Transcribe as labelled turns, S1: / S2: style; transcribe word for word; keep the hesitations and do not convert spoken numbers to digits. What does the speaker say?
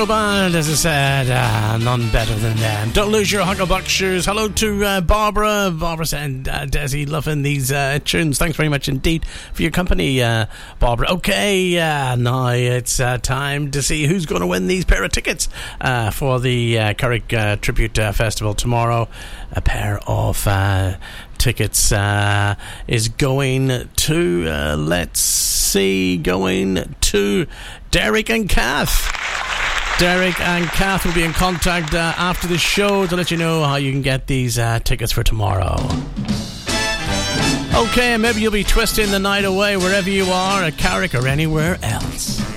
S1: Band, as I said, uh, none better than them. Don't lose your Hucklebuck shoes. Hello to uh, Barbara. Barbara and uh, Desi, loving these uh, tunes. Thanks very much indeed for your company, uh, Barbara. Okay, uh, now it's uh, time to see who's going to win these pair of tickets uh, for the uh, Carrick uh, Tribute uh, Festival tomorrow. A pair of uh, tickets uh, is going to, uh, let's see, going to Derek and Kath. Derek and Kath will be in contact uh, after the show to let you know how you can get these uh, tickets for tomorrow. Okay, maybe you'll be twisting the night away wherever you are, at Carrick or anywhere else.